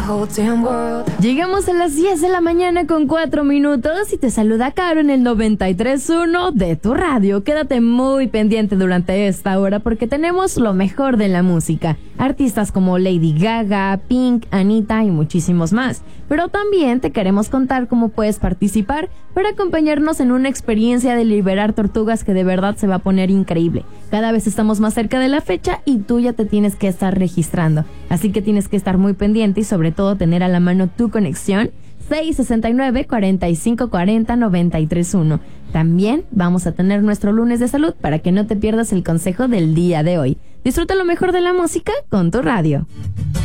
Llegamos a las 10 de la mañana con 4 minutos y te saluda Caro en el 93.1 de tu radio. Quédate muy pendiente durante esta hora porque tenemos lo mejor de la música. Artistas como Lady Gaga, Pink, Anita y muchísimos más. Pero también te queremos contar cómo puedes participar para acompañarnos en una experiencia de liberar tortugas que de verdad se va a poner increíble. Cada vez estamos más cerca de la fecha y tú ya te tienes que estar registrando. Así que tienes que estar muy pendiente y sobre todo tener a la mano tu conexión 669-4540-931. También vamos a tener nuestro lunes de salud para que no te pierdas el consejo del día de hoy. Disfruta lo mejor de la música con tu radio.